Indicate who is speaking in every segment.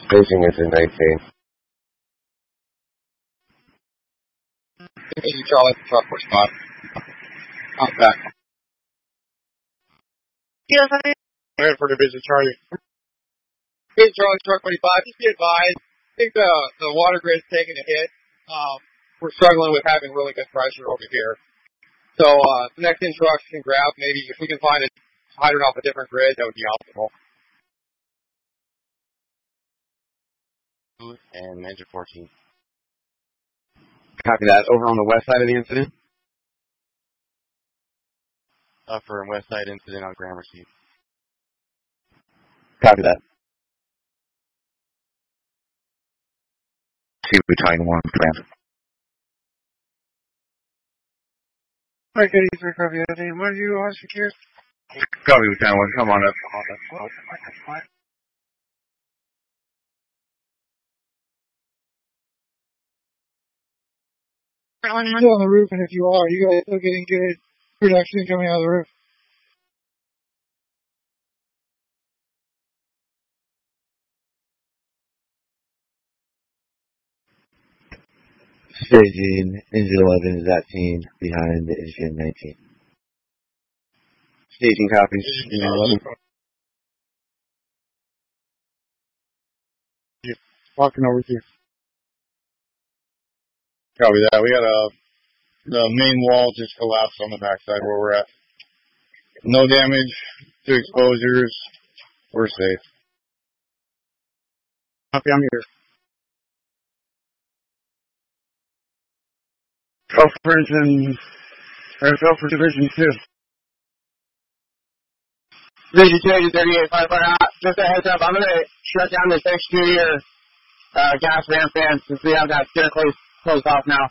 Speaker 1: Staging is in 19.
Speaker 2: Charlie, truck 45. Out back.
Speaker 3: Kilo 7.
Speaker 2: Ready for Division Charlie. Division Charlie, truck 45. Just be advised, I think the water grid's taking a hit. We're struggling with having really good pressure over here. So, the next instruction can grab, maybe if we can find a hydrant off a different grid, that would be optimal.
Speaker 4: And Manager 14.
Speaker 1: Copy that. Over on the west side of the incident?
Speaker 4: For west side incident on Gramercy.
Speaker 1: Copy that. 2 Battalion 1, command.
Speaker 5: Alright, good evening, copy that. What are you on secure?
Speaker 1: Copy Battalion 1, come on up.
Speaker 5: Still on the roof, and if you are, you guys still getting good production coming out of the roof.
Speaker 1: Staging, engine 11 is at scene behind the engine 19. Staging copies. Engine 11.
Speaker 2: Walking over here. Copy that. We got the main wall just collapsed on the backside where we're at. No damage to exposures. We're safe. Copy, I'm here.
Speaker 5: Go for Division 2.
Speaker 6: Division 2, 38, 5 just a heads up, I'm going to shut down this exterior gas ramp fan since we have that staircase closed off now.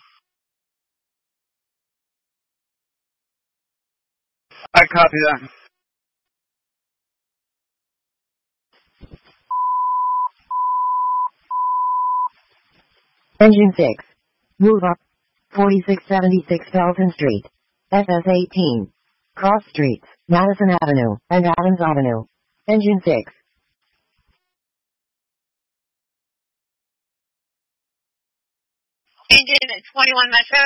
Speaker 5: I copy that.
Speaker 7: Engine 6. Move up. 4676 Felton Street. SS18. Cross Streets, Madison Avenue, and Adams Avenue. Engine 6.
Speaker 3: Engine 21 Metro.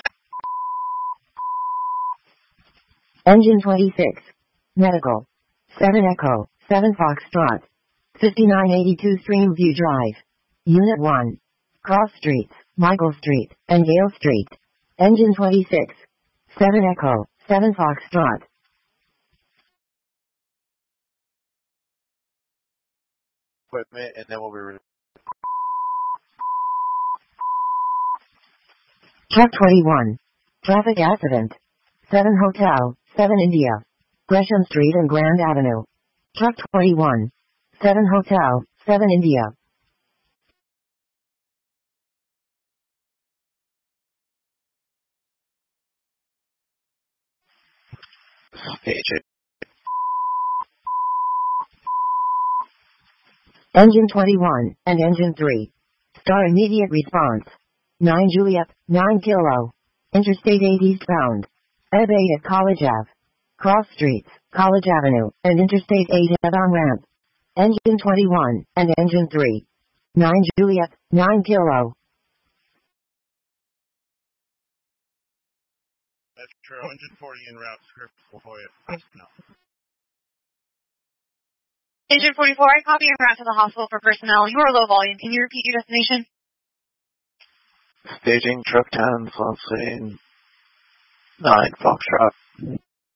Speaker 7: Engine 26. Medical. 7 Echo, 7 Foxtrot. 5982 Streamview Drive. Unit 1. Cross Streets, Michael Street, and Yale Street. Engine 26. 7 Echo, 7 Foxtrot.
Speaker 4: Equipment, and then we'll be
Speaker 7: Truck 21. Traffic accident. 7 Hotel, 7 India. Gresham Street and Grand Avenue. Truck 21. 7 Hotel, 7 India. Engine 21 and Engine 3. Star immediate response. 9 Juliet, 9 Kilo. Interstate 8 eastbound. Eb 8 at College Ave. Cross Streets, College Avenue, and Interstate 8 head-on ramp. Engine 21 and Engine 3. 9 Juliet, 9 Kilo.
Speaker 2: That's true. Engine 40 en route. No.
Speaker 3: Engine 44, I copy en route to the hospital for personnel. You are low volume. Can you repeat your destination?
Speaker 1: Staging truck 10, Flint 9 Foxtrot.